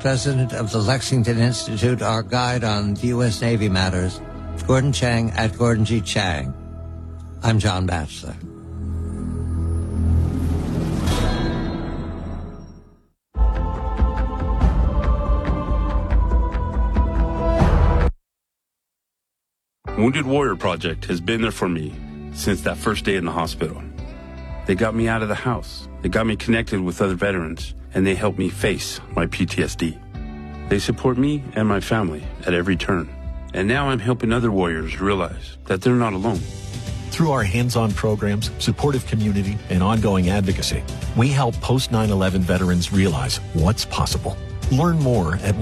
president of the Lexington Institute, our guide on U.S. Navy matters, Gordon Chang at Gordon G. Chang. I'm John Batchelor. Wounded Warrior Project has been there for me since that first day in the hospital. They got me out of the house. They got me connected with other veterans, and they helped me face my PTSD. They support me and my family at every turn. And now I'm helping other warriors realize that they're not alone. Through our hands-on programs, supportive community, and ongoing advocacy, we help post-9/11 veterans realize what's possible. Learn more at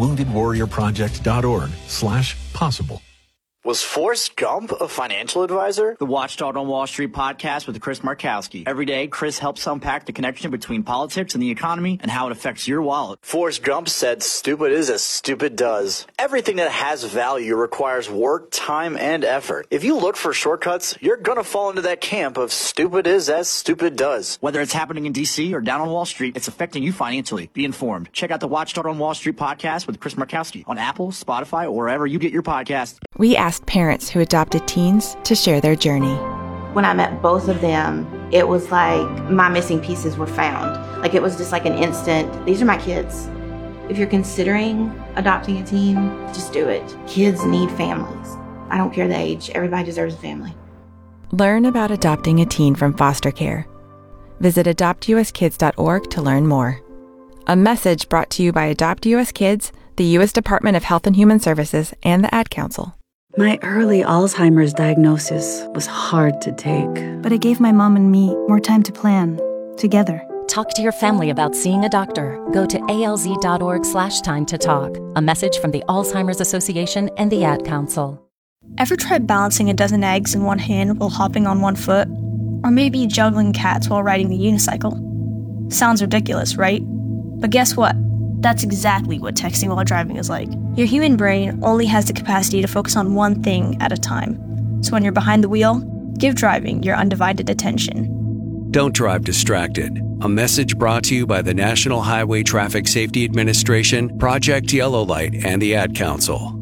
woundedwarriorproject.org/possible. Was Forrest Gump a financial advisor? The Watchdog on Wall Street podcast with Chris Markowski. Every day, Chris helps unpack the connection between politics and the economy and how it affects your wallet. Forrest Gump said, "Stupid is as stupid does." Everything that has value requires work, time, and effort. If you look for shortcuts, you're gonna fall into that camp of stupid is as stupid does. Whether it's happening in D.C. or down on Wall Street, it's affecting you financially. Be informed. Check out the Watchdog on Wall Street podcast with Chris Markowski on Apple, Spotify, or wherever you get your podcasts. We asked parents who adopted teens to share their journey. When I met both of them, it was like my missing pieces were found. Like it was just like an instant, these are my kids. If you're considering adopting a teen, just do it. Kids need families. I don't care the age, everybody deserves a family. Learn about adopting a teen from foster care. Visit adoptuskids.org to learn more. A message brought to you by Adopt US Kids, the U.S. Department of Health and Human Services, and the Ad Council. My early Alzheimer's diagnosis was hard to take. But it gave my mom and me more time to plan, together. Talk to your family about seeing a doctor. Go to alz.org/time to talk. A message from the Alzheimer's Association and the Ad Council. Ever tried balancing a dozen eggs in one hand while hopping on one foot? Or maybe juggling cats while riding the unicycle? Sounds ridiculous, right? But guess what? That's exactly what texting while driving is like. Your human brain only has the capacity to focus on one thing at a time. So when you're behind the wheel, give driving your undivided attention. Don't drive distracted. A message brought to you by the National Highway Traffic Safety Administration, Project Yellow Light, and the Ad Council.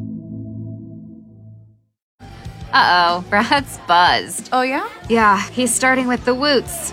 Uh-oh, Brad's buzzed. Oh, yeah? Yeah, he's starting with the woots.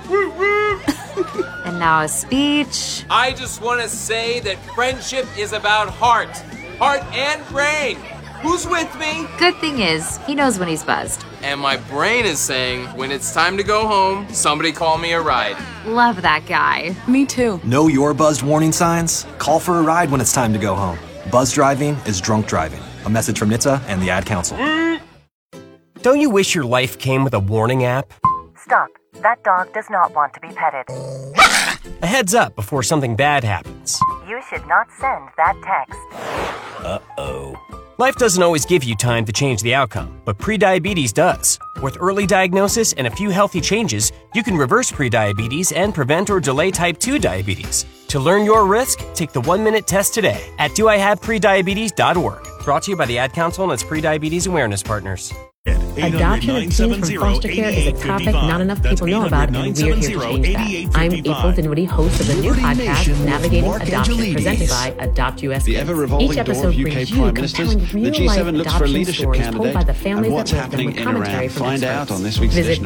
And now a speech. I just want to say that friendship is about heart and brain. Who's with me? Good thing is, he knows when he's buzzed. And my brain is saying, when it's time to go home, somebody call me a ride. Love that guy. Me too. Know your buzzed warning signs? Call for a ride when it's time to go home. Buzz driving is drunk driving. A message from NHTSA and the Ad Council. Don't you wish your life came with a warning app? Stop. That dog does not want to be petted. A heads up before something bad happens. You should not send that text. Uh-oh. Life doesn't always give you time to change the outcome, but prediabetes does. With early diagnosis and a few healthy changes, you can reverse prediabetes and prevent or delay type 2 diabetes. To learn your risk, take the 1-minute test today at doihaveprediabetes.org. Brought to you by the Ad Council and its prediabetes awareness partners. Adoption of teens from foster care is a topic not enough people know about, and we're here to change that. I'm April Dinwiddie, host of the new podcast, Navigating Adoption, presented by Adopt US Kids. Each episode brings you compelling real-life adoption stories told by the families that live them with commentary from experts. Visit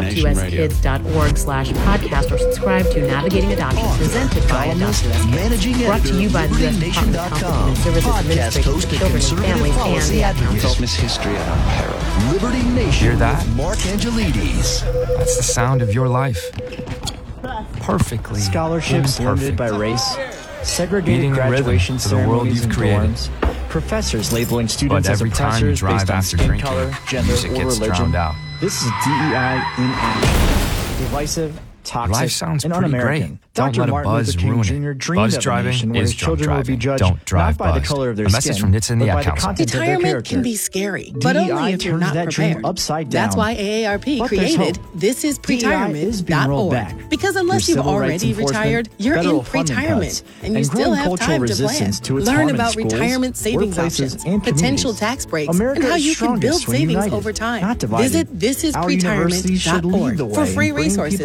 adoptuskids.org/podcast or subscribe to Navigating Adoption, presented by Adopt US Kids. Brought to you by the U.S. Department of Health and Human Services Administration for Children and Families and the Ad Council. Dismiss history at our peril. Liberty Nation. Hear that? With Mark Angelides. That's the sound of your life. Perfectly. Scholarships limited by race. Segregated Beating graduation for the world ceremonies you've and created. dorms. Professors labeling students But as every time you oppressors drive based on after skin drinking, color, gender, music or gets religion. drowned out. This is DEI in action. Divisive, toxic, Life sounds and pretty un-American. great. Don't Dr. let a Martin buzz Luther King ruin Jr. it. dreamed Buzz of a driving nation where is his drunk children will be driving. judged Don't drive not by the buzzed. color of their A message skin, from NHTSA and the but Ad by the Council. content of their Retirement character. can be scary, but only DEI if you're turns not that dream prepared. upside down. That's why AARP But there's created hope. thisispretirement.org. Because unless Through you've civil rights already enforcement, retired, you're federal in funding retirement, cuts, and you still growing have cultural time to resistance plan. to its Learn harm in about schools, retirement savings workplaces, options, and potential communities. tax breaks, America and how is you can build strongest when savings united, over time. not divided. Visit Our universities should lead thisispretirement.org the way for in free bringing people resources to help you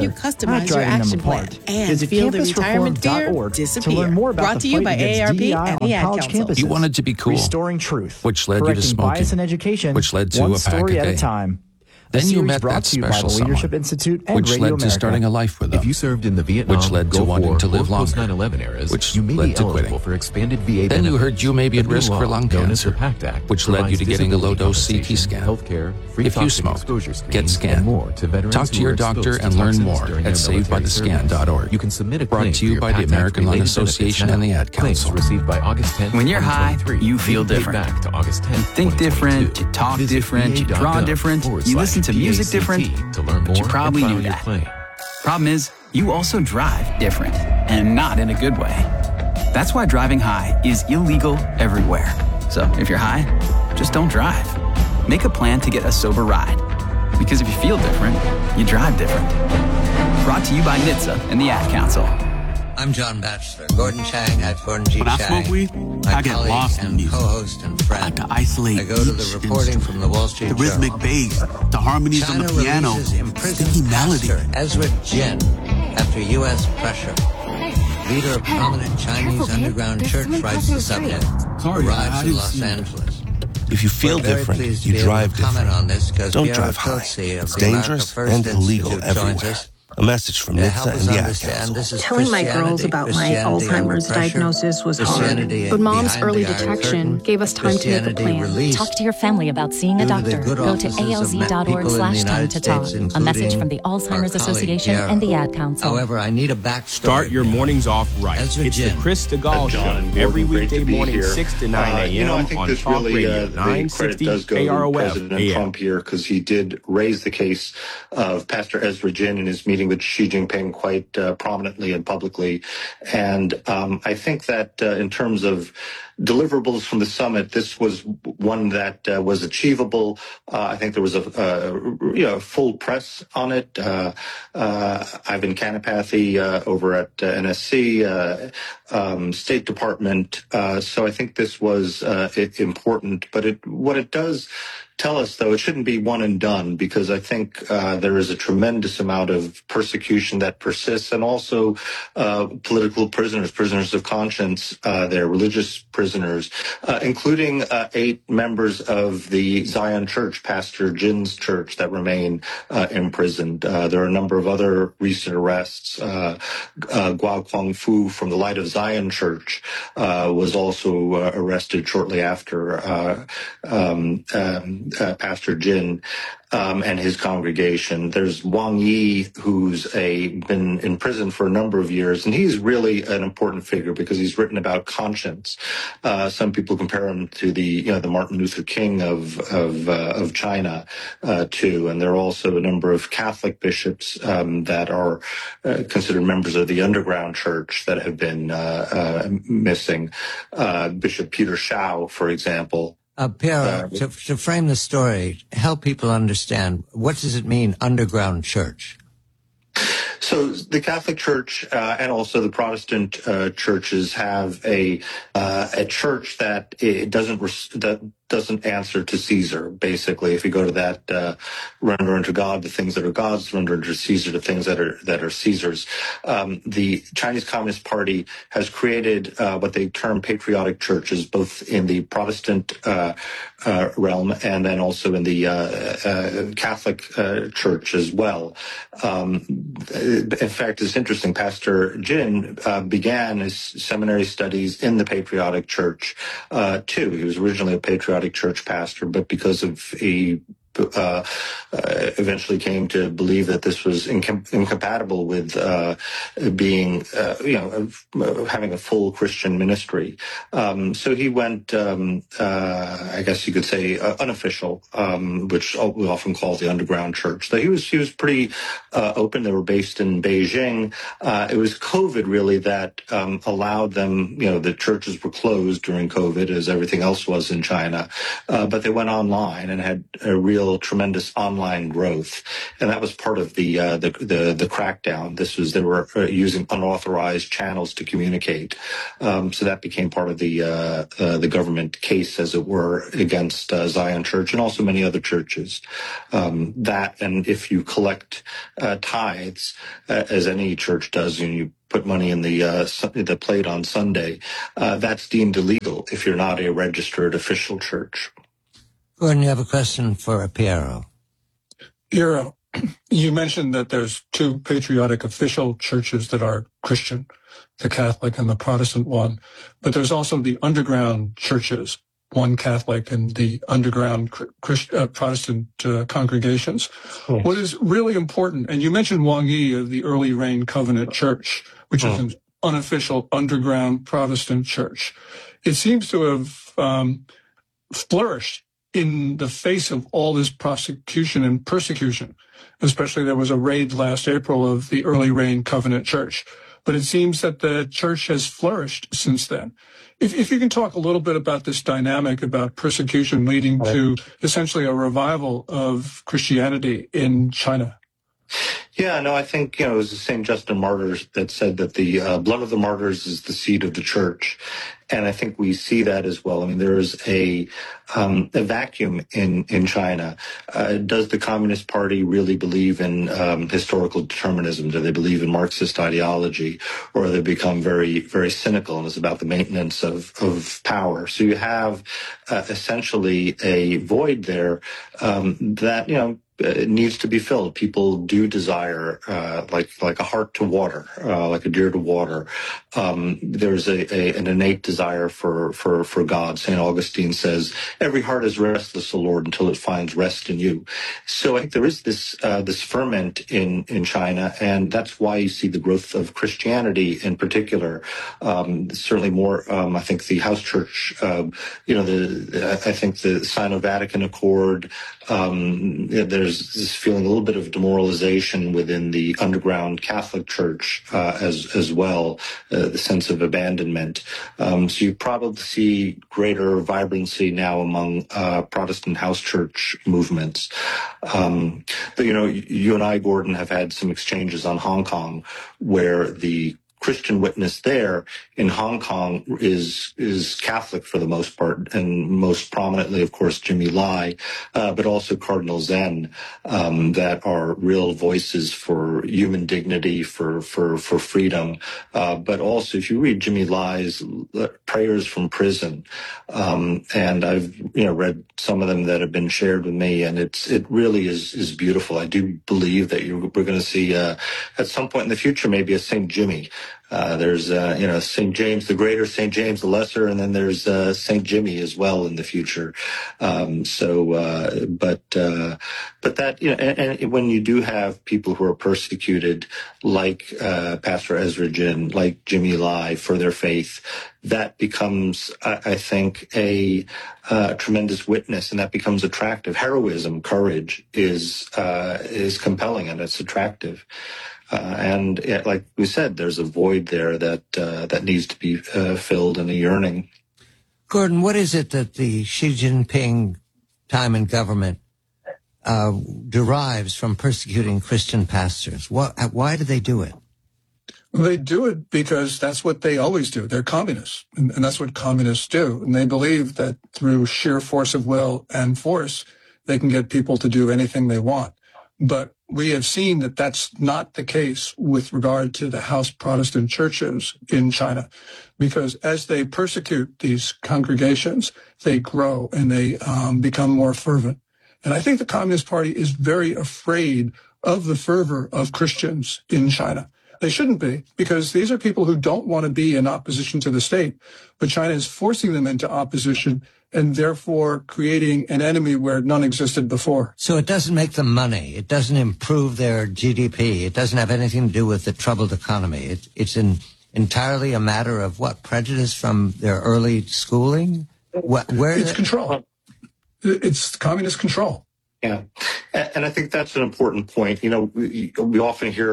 You customize your action plan and Visit feel the retirement fear campusreform.org disappear. to learn more about Brought the to you fight by against AARP DEI and the on Ad college Council. campuses. You wanted to be cool. Restoring truth, Which led you to correcting smoking. bias in education, Which led to one a pack story a at day. a time. Then you series met brought that to you by special the Leadership someone, Institute and which Radio led America. to starting a life with them. If you served in the Vietnam, which led to Gulf wanting War, to live or longer, post-9/11 eras, which you may led be to eligible quitting. for expanded VA Then you benefits. heard you may be at The new risk for law, lung known as the cancer, PACT Act, which led you to provides getting a disability low-dose CT compensation, scan. healthcare, free If you toxic smoke, exposure get screenings, scanned. and more to veterans Talk to who your are doctor exposed to and learn toxins more during at their military SavedByTheScan.org. service. You can submit a claim Brought to for you your by the PACT American Lung Act-related Association benefits and the now. Ad Claims Council. received by August 10th, When you're high, 2023. you feel Date different. back to August 10th, You think different, 2022. you talk Visit different, you draw va.gov different, you listen to music /PACT different, to learn more but you probably and file knew your that. claim. Problem is, you also drive different, and not in a good way. That's why driving high is illegal everywhere. So if you're high, just don't drive. Make a plan to get a sober ride. Because if you feel different, you drive different. Brought to you by NHTSA and the Ad Council. I'm John Batchelor. Gordon Chang at Gordon G. When I Chang. smoke weed, my I get colleague lost in and music. co-host and friend. I like to isolate I go to the each reporting instrument. from the Wall Street The rhythmic Journal. bass, the harmonies China on the piano, releases imprisoned sticky melody. pastor Ezra Jin after U.S. pressure. Leader of prominent Chinese underground church writes the subject. Sorry, I Arrives in didn't Los see that. Angeles. If you feel We're very different, pleased to you be able drive to comment different. on this because Don't Pierre drive high. Filzi of It's the America dangerous First and illegal Institute joins everywhere. us. A message from To NHTSA help us and the Ad understand, Council. this is Telling my girls Christianity, about my Christianity under Alzheimer's pressure, diagnosis was hard. Christianity But Mom's behind early the Iron detection Curtain, gave us time to make a Christianity plan. released Talk to your family about seeing a due to the doctor. good Go to offices of people in the alz.org/time United to talk. States, A message including from the our Alzheimer's colleague Association Pierre. and the Ad Council. However, I need a backstory. Start your mornings off right. Ezra It's the Jin. Chris DeGaulle John and Show. Gordon, Every great weekday to be morning, here. 6 to 9 a.m. You know, I think on this Talk really, Radio, the credit 960 does go to KROF President AM. Trump here because he did raise the case of Pastor Ezra Jin in his meeting with Xi Jinping quite prominently and publicly. And I think that in terms of deliverables from the summit, this was one that was achievable. I think there was a full press on it. Ivan Kanapathy over at NSC, State Department. So I think this was important. But what it does tell us, though, it shouldn't be one and done, because I think there is a tremendous amount of persecution that persists, and also political prisoners, prisoners of conscience, they're religious prisoners, including 8 members of the Zion Church, Pastor Jin's church, that remain imprisoned. There are a number of other recent arrests. Gua Kwang-fu from the Light of Zion Church was also arrested shortly after Pastor Jin and his congregation. There's Wang Yi, who's been in prison for a number of years, and he's really an important figure because he's written about conscience. Some people compare him to the Martin Luther King of China too. And there are also a number of Catholic bishops that are considered members of the underground church that have been missing. Bishop Peter Shao, for example. Pierre, to frame the story, help people understand, what does it mean, underground church? So the Catholic Church and also the Protestant churches have a church that doesn't answer to Caesar. Basically, if you go to that, render unto God the things that are God's, render unto Caesar the things that are Caesar's. The Chinese Communist Party has created what they term patriotic churches, both in the Protestant realm and then also in the Catholic Church as well. In fact, it's interesting. Pastor Jin began his seminary studies in the Patriotic Church too. He was originally a Patriotic Church pastor, but because of eventually came to believe that this was incompatible with being, having a full Christian ministry. So he went, I guess you could say, unofficial, which we often call the underground church. So he was pretty open. They were based in Beijing. It was COVID really that allowed them. The churches were closed during COVID, as everything else was in China, but they went online and had a real still tremendous online growth, and that was part of the crackdown. They were using unauthorized channels to communicate, so that became part of the government case, as it were, against Zion Church and also many other churches. That, and if you collect tithes, as any church does, and you put money in the plate on Sunday, that's deemed illegal if you're not a registered official church. Gordon, you have a question for Piero. Piero, you mentioned that there's two patriotic official churches that are Christian, the Catholic and the Protestant one, but there's also the underground churches, one Catholic and the underground Protestant congregations. Yes. What is really important, and you mentioned Wang Yi of the Early Rain Covenant Church, which is an unofficial underground Protestant church. It seems to have flourished in the face of all this prosecution and persecution. Especially there was a raid last April of the Early Rain Covenant Church. But it seems that the church has flourished since then. If you can talk a little bit about this dynamic about persecution leading to essentially a revival of Christianity in China. Yeah, no, I think, it was the St. Justin Martyrs that said that the blood of the martyrs is the seed of the church. And I think we see that as well. I mean, there is a vacuum in China. Does the Communist Party really believe in historical determinism? Do they believe in Marxist ideology? Or have they become very, very cynical and it's about the maintenance of power? So you have essentially a void there that, it needs to be filled. People do desire, like a heart to water, like a deer to water. There's an innate desire for God. St. Augustine says, every heart is restless, O Lord, until it finds rest in you. So I think there is this ferment in China, and that's why you see the growth of Christianity in particular. Certainly more, I think the house church, I think the Sino-Vatican Accord, there's this feeling a little bit of demoralization within the underground Catholic Church as well, the sense of abandonment. So you probably see greater vibrancy now among Protestant house church movements. You and I, Gordon, have had some exchanges on Hong Kong where the Christian witness there in Hong Kong is Catholic for the most part, and most prominently, of course, Jimmy Lai, but also Cardinal Zen, that are real voices for human dignity, for freedom. But also, if you read Jimmy Lai's prayers from prison, and I've read some of them that have been shared with me, and it really is beautiful. I do believe that we're going to see at some point in the future maybe a St. Jimmy. There's, St. James the Greater, St. James the Lesser, and then there's St. Jimmy as well in the future. But that, and when you do have people who are persecuted, like Pastor Ezra Jin, like Jimmy Lai, for their faith, that becomes, I think, a tremendous witness, and that becomes attractive. Heroism, courage is compelling, and it's attractive. And like we said, there's a void there that needs to be filled, and a yearning. Gordon, what is it that the Xi Jinping time in government derives from persecuting Christian pastors? Why do they do it? They do it because that's what they always do. They're communists, and that's what communists do. And they believe that through sheer force of will and force, they can get people to do anything they want. But we have seen that that's not the case with regard to the house Protestant churches in China, because as they persecute these congregations, they grow and they become more fervent. And I think the Communist Party is very afraid of the fervor of Christians in China. They shouldn't be, because these are people who don't want to be in opposition to the state, but China is forcing them into opposition and therefore creating an enemy where none existed before. So it doesn't make them money. It doesn't improve their GDP. It doesn't have anything to do with the troubled economy. It's entirely a matter of what? Prejudice from their early schooling? It's control. It's communist control. Yeah. And I think that's an important point. We often hear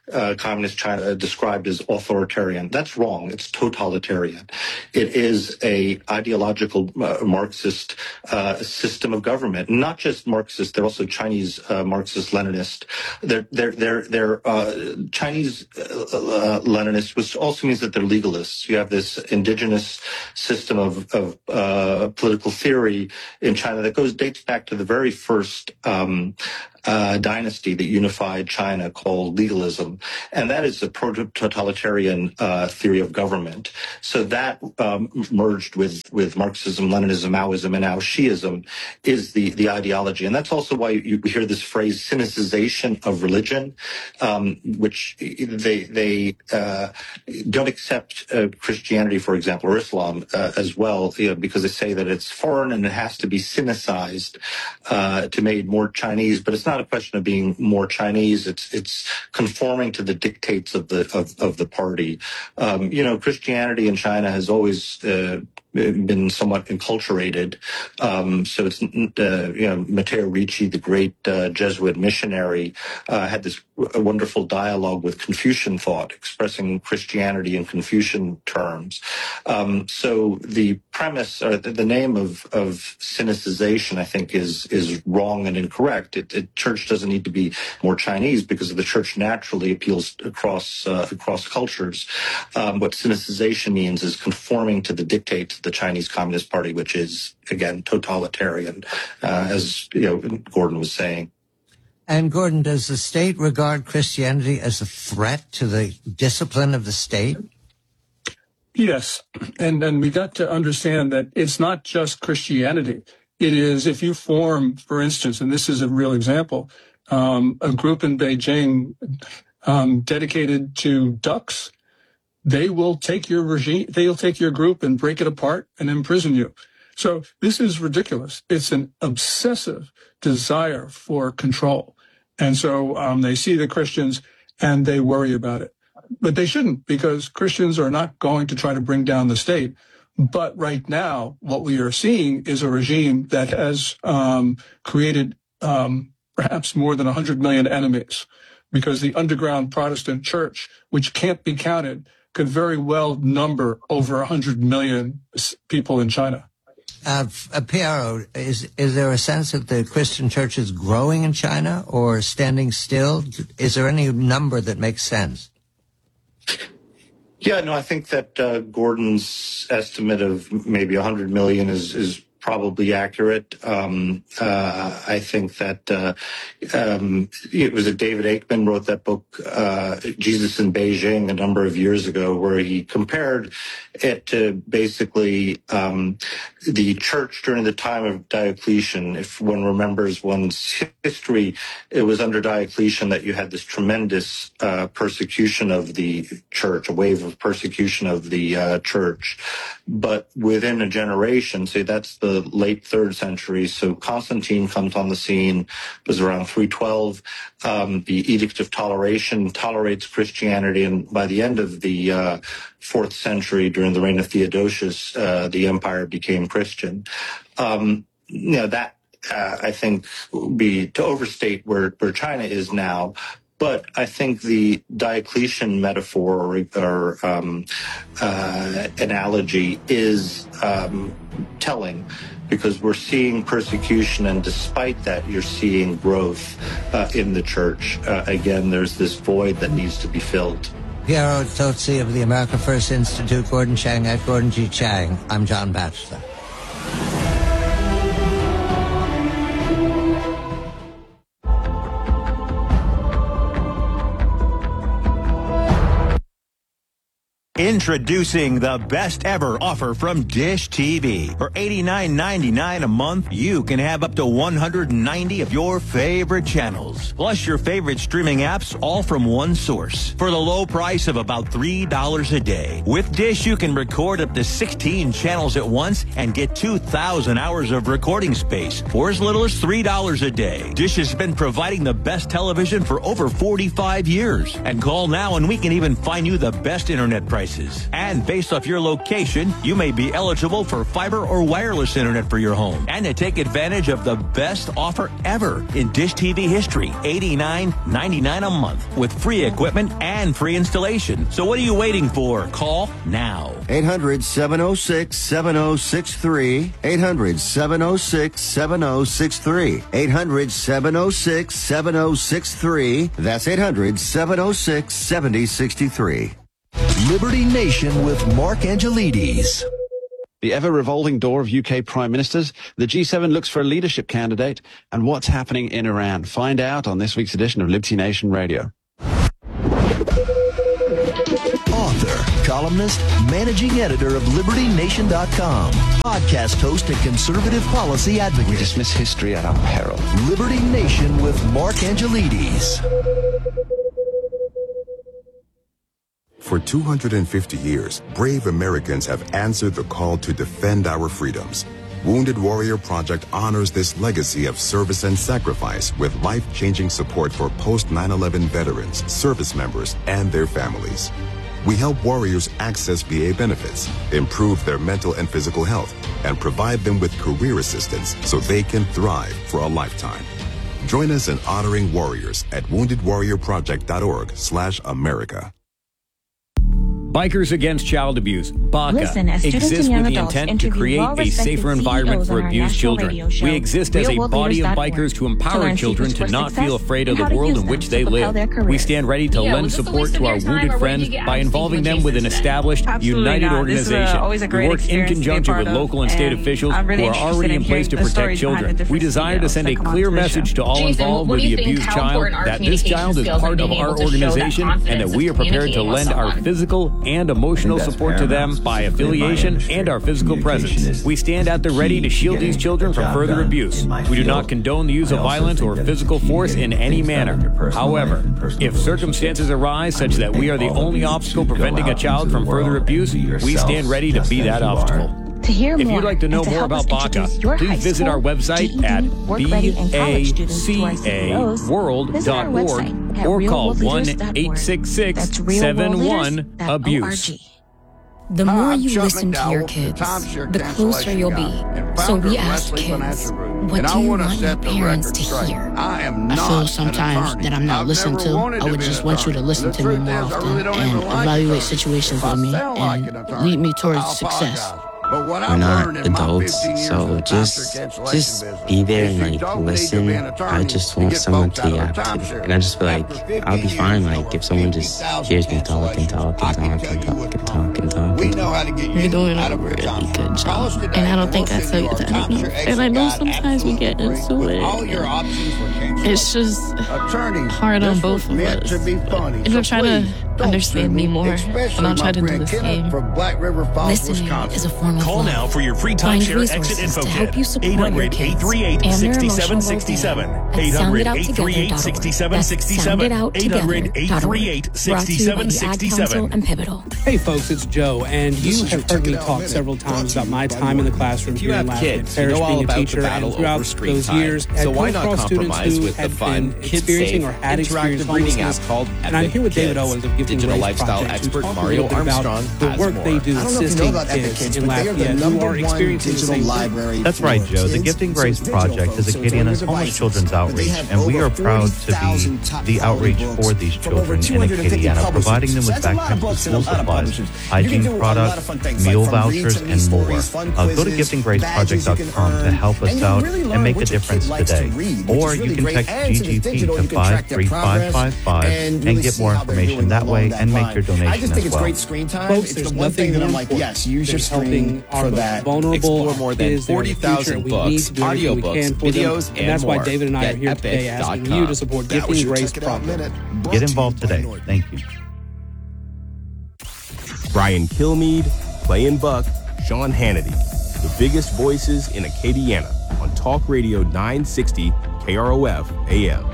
communist China described as authoritarian. That's wrong. It's totalitarian. It is a ideological Marxist system of government. Not just Marxist, they're also Chinese Marxist-Leninist. They're Chinese Leninists, which also means that they're legalists. You have this indigenous system of political theory in China that dates back to the very first dynasty that unified China, called legalism. And that is a proto-totalitarian theory of government. So that merged with Marxism, Leninism, Maoism, and now Shiism is the ideology. And that's also why you hear this phrase sinicization of religion, which they don't accept Christianity, for example, or Islam as well, because they say that it's foreign and it has to be sinicized to made more Chinese. But it's not a question of being more Chinese. It's conforming to the dictates of the party. Christianity in China has always been somewhat enculturated. So it's, Matteo Ricci, the great Jesuit missionary, had this wonderful dialogue with Confucian thought, expressing Christianity in Confucian terms. So the premise, or the name of sinicization, I think, is wrong and incorrect. Church doesn't need to be more Chinese because the church naturally appeals across cultures. What sinicization means is conforming to the dictates of the Chinese Communist Party, which is, again, totalitarian, as Gordon was saying. And Gordon, does the state regard Christianity as a threat to the discipline of the state? Yes. And we got to understand that it's not just Christianity. It is, if you form, for instance, and this is a real example, a group in Beijing dedicated to ducks, they will take your regime, they'll take your group and break it apart and imprison you. So this is ridiculous. It's an obsessive desire for control. And so they see the Christians and they worry about it. But they shouldn't, because Christians are not going to try to bring down the state. But right now, what we are seeing is a regime that has created perhaps more than 100 million enemies, because the underground Protestant church, which can't be counted, could very well number over 100 million people in China. Piero, is there a sense that the Christian church is growing in China or standing still? Is there any number that makes sense? Yeah, no, I think that Gordon's estimate of maybe 100 million is probably accurate. I think that it was David Aikman wrote that book, Jesus in Beijing, a number of years ago, where he compared it to basically the church during the time of Diocletian. If one remembers one's history, it was under Diocletian that you had this tremendous persecution of the church, a wave of persecution of the church. But within a generation, say that's the late 3rd century, so Constantine comes on the scene, it was around 312. The Edict of Toleration tolerates Christianity, and by the end of the 4th century, during the reign of Theodosius, the empire became Christian. That I think would be to overstate where China is now. But I think the Diocletian metaphor or analogy is telling, because we're seeing persecution, and despite that, you're seeing growth in the church. Again, there's this void that needs to be filled. Piero Tozzi of the America First Institute, Gordon Chang at Gordon G. Chang. I'm John Batchelor. Introducing the best ever offer from Dish TV. For $89.99 a month, you can have up to 190 of your favorite channels, plus your favorite streaming apps, all from one source, for the low price of about $3 a day. With Dish, you can record up to 16 channels at once and get 2,000 hours of recording space for as little as $3 a day. Dish has been providing the best television for over 45 years. And call now and we can even find you the best internet prices. days. And based off your location, you may be eligible for fiber or wireless internet for your home. And to take advantage of the best offer ever in Dish TV history, $89.99 a month with free equipment and free installation. So what are you waiting for? Call now. 800-706-7063. 800-706-7063. 800-706-7063. That's 800-706-7063. Liberty Nation with Mark Angelides. The ever-revolving door of UK prime ministers, the G7 looks for a leadership candidate, and what's happening in Iran. Find out on this week's edition of Liberty Nation Radio. Author, columnist, managing editor of LibertyNation.com, podcast host and conservative policy advocate. We dismiss history at our peril. Liberty Nation with Mark Angelides. For 250 years, brave Americans have answered the call to defend our freedoms. Wounded Warrior Project honors this legacy of service and sacrifice with life-changing support for post-9/11 veterans, service members, and their families. We help warriors access VA benefits, improve their mental and physical health, and provide them with career assistance so they can thrive for a lifetime. Join us in honoring warriors at woundedwarriorproject.org/America. Bikers Against Child Abuse, BACA, exists with the intent to create a safer environment for abused children. We exist as a body of bikers to empower children to not feel afraid of the world in which they live. We stand ready to lend support to our wounded friends by involving them with an established, united organization. We work in conjunction with local and state officials who are already in place to protect children. We desire to send a clear message to all involved with the abused child that this child is part of our organization and that we are prepared to lend our physical and emotional support to them by affiliation and our physical presence. We stand at the ready to shield these children from further abuse. We do not condone the use of violence or physical force in any manner. However, if circumstances arise such that we are the only obstacle preventing a child from further abuse, we stand ready to be that obstacle. To hear if more, you'd like to know more about BACA, please visit our website at bacaworld.org or call 1-866-71-ABUSE. The more you listen to your kids, the closer you'll be. So we ask kids, what do you want your parents to hear? I feel sometimes that I'm not listened to. I would just want you to listen to me more often and evaluate situations with me and lead me towards success. We're not adults, so just be there and listen. I just want someone to yap to, and I just feel like I'll be fine. Like if someone just hears me talk. You're doing a really good job, and I don't think I tell you that enough. And I know sometimes we get into it. It's just hard on both of us. And you'll try to understand me more, and I'll try to do the same. Listening is a form of Call now for your free timeshare exit info kit. 800-838-6767. 800-838-6767. 800-838-6767. And Pivotal. Hey folks, it's Joe, and you have heard me talk several times about my time in the classroom here in Lafayette Parish being a teacher, and throughout those years, had cross students who had been experiencing or had experienced homelessness. And I'm here with David Owens of Gifting Grace lifestyle Project, expert who's Mario talking about Armstrong the work they do assisting kids in Lafayette who are experiencing the same thing. That's right, Joe. The Gifting Grace Project is Acadiana's homeless children's outreach, and we are proud to be the outreach for these children in Acadiana, providing them with backpacks and school supplies, hygiene products, meal vouchers, and more. Go to giftinggraceproject.com to help us out and make a difference today. Or you can text GGP to 53555 and get more information that way and make your donation as well. Folks, there's nothing more important use your screen for that. Vulnerable Explore more than 40,000 books, audiobooks, videos, and that's more why David and I are here today asking you to support Gifting Grace Project. Get involved today. Thank you. Brian Kilmeade, Playin Buck, Sean Hannity, the biggest voices in Acadiana on Talk Radio 960 KROF AM.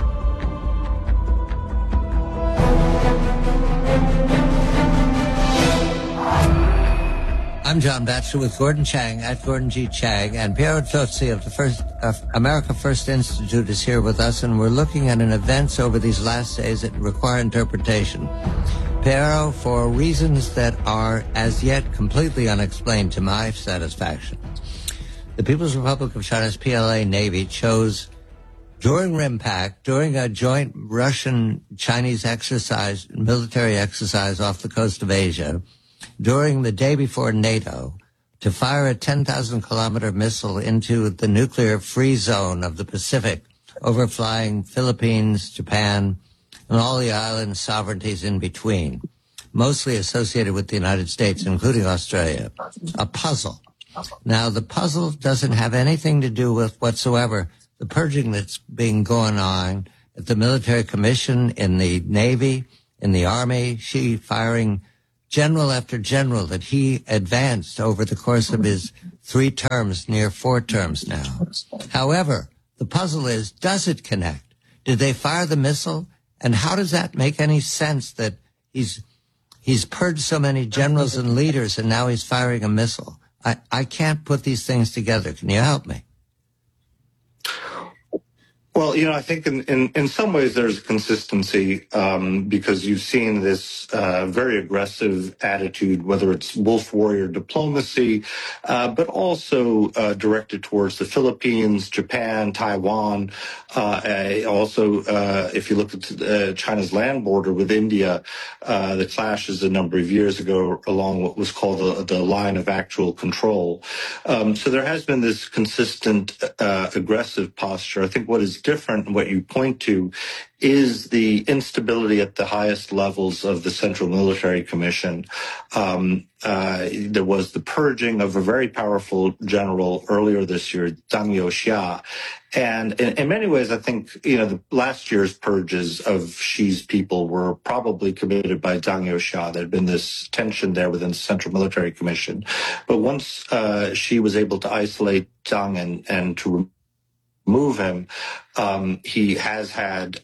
I'm John Batchelor with Gordon Chang at Gordon G. Chang, and Piero Tozzi of the America First Institute is here with us, and we're looking at an events over these last days that require interpretation. Piero, for reasons that are as yet completely unexplained to my satisfaction, the People's Republic of China's PLA Navy chose during RIMPAC, during a joint Russian-Chinese exercise, military exercise off the coast of Asia, during the day before NATO, to fire a 10,000-kilometer missile into the nuclear-free zone of the Pacific, overflying Philippines, Japan, and all the island sovereignties in between, mostly associated with the United States, including Australia. A puzzle. Now, the puzzle doesn't have anything to do with whatsoever the purging that's being going on at the military commission, in the Navy, in the Army, Xi firing general after general that he advanced over the course of his 3 terms, near 4 terms now. However, the puzzle is, does it connect? Did they fire the missile? And how does that make any sense that he's purged so many generals and leaders and now he's firing a missile? I can't put these things together. Can you help me? Well, I think in some ways there's a consistency because you've seen this very aggressive attitude, whether it's wolf warrior diplomacy, but also directed towards the Philippines, Japan, Taiwan. Also, if you look at China's land border with India, the clashes a number of years ago along what was called the line of actual control. So there has been this consistent aggressive posture. I think what is different and what you point to is the instability at the highest levels of the Central Military Commission. There was the purging of a very powerful general earlier this year, Zhang Youxia. And in many ways, I think, the last year's purges of Xi's people were probably committed by Zhang Youxia. There had been this tension there within the Central Military Commission. But once Xi was able to isolate Zhang and to remove him, he has had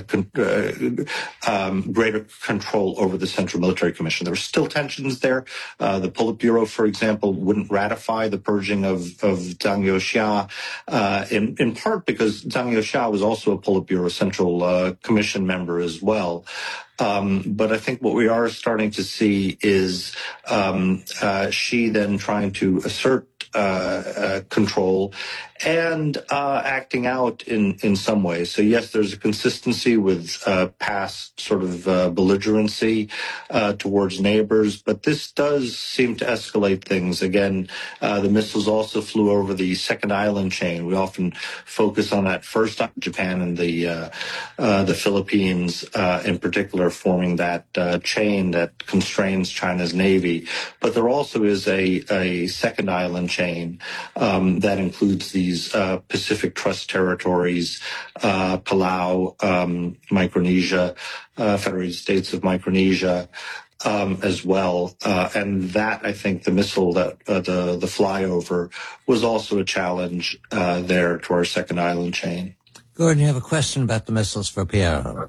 greater control over the Central Military Commission. There were still tensions there. The Politburo, for example, wouldn't ratify the purging of Zhang Youxia, in part because Zhang Youxia was also a Politburo Central Commission member as well. But I think what we are starting to see is Xi then trying to assert control and acting out in some ways. So yes, there's a consistency with past sort of belligerency towards neighbors, but this does seem to escalate things. Again, the missiles also flew over the second island chain. We often focus on that first, Japan and the Philippines in particular, forming that chain that constrains China's navy. But there also is a second island chain that includes these Pacific Trust territories, Palau, Micronesia, Federated States of Micronesia, as well. And that, I think, the missile that the flyover was also a challenge there to our second island chain. Gordon, you have a question about the missiles for Piero.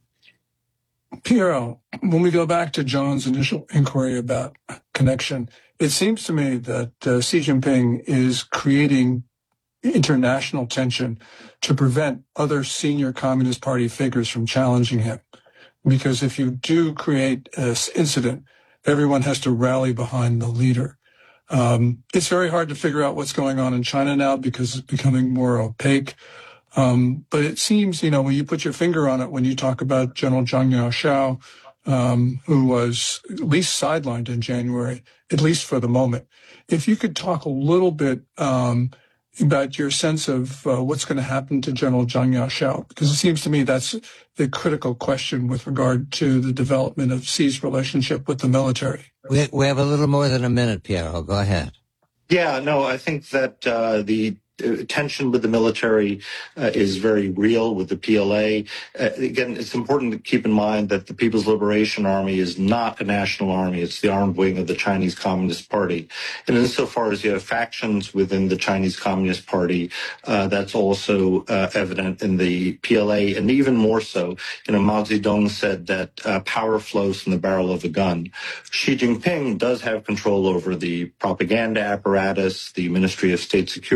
Piero, when we go back to John's initial inquiry about connection, it seems to me that Xi Jinping is creating international tension to prevent other senior Communist Party figures from challenging him. Because if you do create this incident, everyone has to rally behind the leader. It's very hard to figure out what's going on in China now because it's becoming more opaque. But it seems, when you put your finger on it, when you talk about General Zhang Youxia, who was at least sidelined in January, at least for the moment. If you could talk a little bit about your sense of what's going to happen to General Zhang Youxia, because it seems to me that's the critical question with regard to the development of Xi's relationship with the military. We have a little more than a minute, Piero. Go ahead. Yeah, no, I think that the tension with the military is very real with the PLA. Again, it's important to keep in mind that the People's Liberation Army is not a national army. It's the armed wing of the Chinese Communist Party. And insofar as you have factions within the Chinese Communist Party, that's also evident in the PLA, and even more so. Mao Zedong said that power flows from the barrel of a gun. Xi Jinping does have control over the propaganda apparatus, the Ministry of State Security,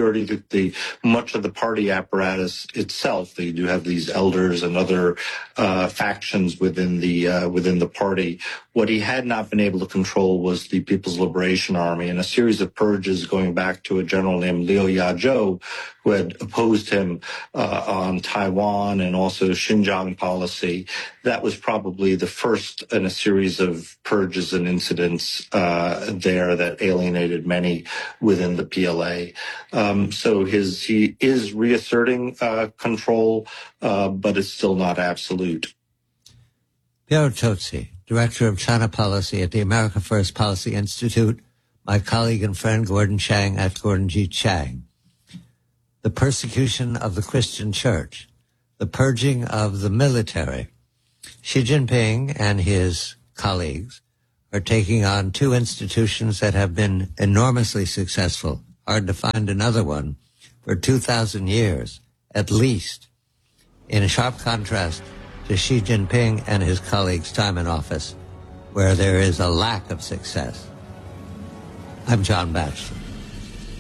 much of the party apparatus itself. They do have these elders and other factions within the party. What he had not been able to control was the People's Liberation Army, and a series of purges going back to a general named Liu Yazhou, who had opposed him on Taiwan and also Xinjiang policy. That was probably the first in a series of purges and incidents there that alienated many within the PLA. So he is reasserting control, but it's still not absolute. Piero Tozzi, Director of China Policy at the America First Policy Institute, my colleague and friend Gordon Chang at Gordon G. Chang. The persecution of the Christian church, the purging of the military. Xi Jinping and his colleagues are taking on two institutions that have been enormously successful. Hard to find another one for 2,000 years, at least, in a sharp contrast to Xi Jinping and his colleagues' time in office, where there is a lack of success. I'm John Batchelor.